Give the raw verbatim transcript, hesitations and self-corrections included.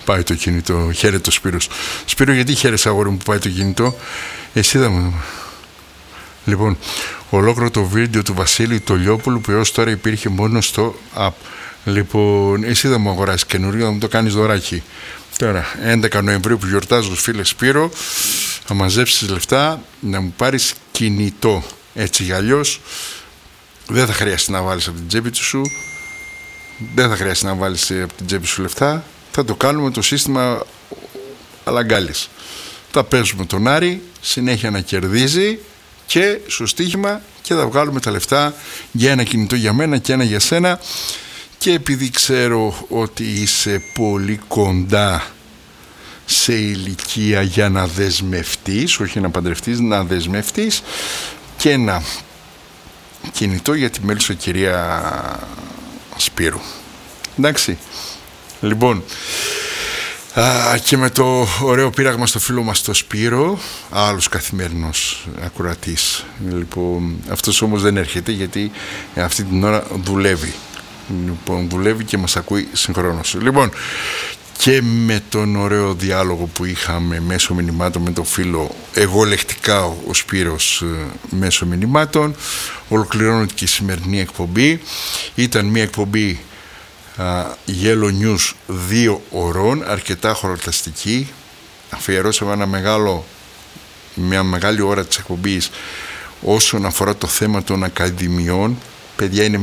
πάει το κινητό. Χαίρετο Σπύρος. Σπύρο, γιατί χαίρεσαι αγόρι μου που πάει το κινητό? Εσύ είδα μου. Λοιπόν, ολόκληρο το βίντεο του Βασίλη Τολιόπουλου που έως τώρα υπήρχε μόνο στο app. Λοιπόν, εσύ θα μου αγοράσεις καινούριο, θα μου το κάνεις δωράκι. Τώρα, έντεκα Νοεμβρίου που γιορτάζω, φίλε Σπύρο, θα μαζέψεις λεφτά να μου πάρεις κινητό. Έτσι για αλλιώς δεν θα χρειαστεί να βάλεις από την τσέπη σου, δεν θα χρειαστεί να βάλεις από την τσέπη σου λεφτά. Θα το κάνουμε το σύστημα αλαγκάλης. Θα παίζουμε τον Άρη, συνέχεια να κερδίζει και στο στοίχημα και θα βγάλουμε τα λεφτά για ένα κινητό για μένα και ένα για σένα. Και επειδή ξέρω ότι είσαι πολύ κοντά σε ηλικία για να δεσμευτείς, όχι να παντρευτείς, να δεσμευτείς, και ένα κινητό για τη μέλισσα κυρία Σπύρου. Εντάξει. Λοιπόν, α, και με το ωραίο πείραγμα στο φίλο μας το Σπύρο, άλλος καθημερινός ακροατής. Λοιπόν, αυτός όμως δεν έρχεται γιατί αυτή την ώρα δουλεύει. Λοιπόν, δουλεύει και μας ακούει συγχρόνως. Λοιπόν, και με τον ωραίο διάλογο που είχαμε μέσω μηνυμάτων με τον φίλο, εγώ λεκτικά ο Σπύρος μέσω μηνυμάτων, ολοκληρώνω και η σημερινή εκπομπή. Ήταν μια εκπομπή uh, Yellow News δύο ωρών, αρκετά χορταστική. Αφιερώσαμε ένα μεγάλο, μια μεγάλη ώρα της εκπομπής όσον αφορά το θέμα των ακαδημιών. Παιδιά, είναι